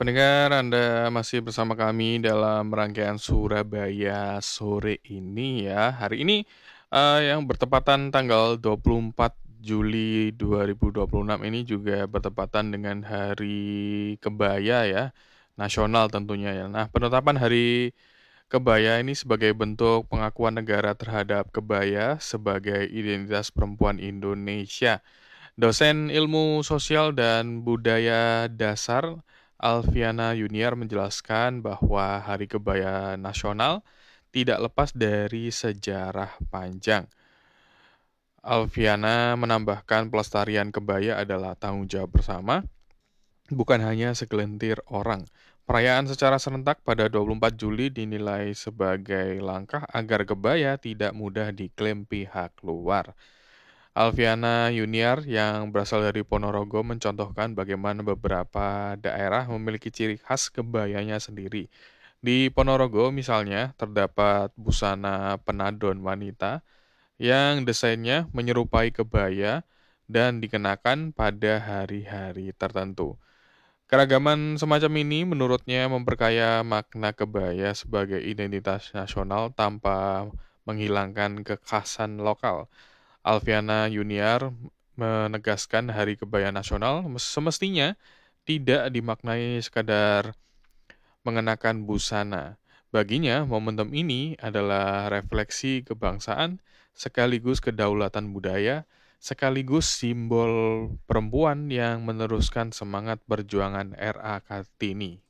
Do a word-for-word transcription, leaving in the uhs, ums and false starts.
Pendengar, Anda masih bersama kami dalam rangkaian Surabaya sore ini ya. Hari ini eh, yang bertepatan tanggal dua puluh empat Juli dua ribu dua puluh enam ini juga bertepatan dengan Hari Kebaya ya, nasional tentunya ya. Nah, penetapan Hari Kebaya ini sebagai bentuk pengakuan negara terhadap kebaya sebagai identitas perempuan Indonesia. Dosen Ilmu Sosial dan Budaya Dasar, Alfiana Yuniar menjelaskan bahwa Hari Kebaya Nasional tidak lepas dari sejarah panjang. Alfiana menambahkan pelestarian kebaya adalah tanggung jawab bersama, bukan hanya segelintir orang. Perayaan secara serentak pada dua puluh empat Juli dinilai sebagai langkah agar kebaya tidak mudah diklaim pihak luar. Alfiana Yuniar yang berasal dari Ponorogo mencontohkan bagaimana beberapa daerah memiliki ciri khas kebayanya sendiri. Di Ponorogo misalnya terdapat busana penadon wanita yang desainnya menyerupai kebaya dan dikenakan pada hari-hari tertentu. Keragaman semacam ini menurutnya memperkaya makna kebaya sebagai identitas nasional tanpa menghilangkan kekhasan lokal. Alfiana Yuniar menegaskan Hari Kebaya Nasional semestinya tidak dimaknai sekadar mengenakan busana. Baginya, momentum ini adalah refleksi kebangsaan sekaligus kedaulatan budaya, sekaligus simbol perempuan yang meneruskan semangat perjuangan R A Kartini.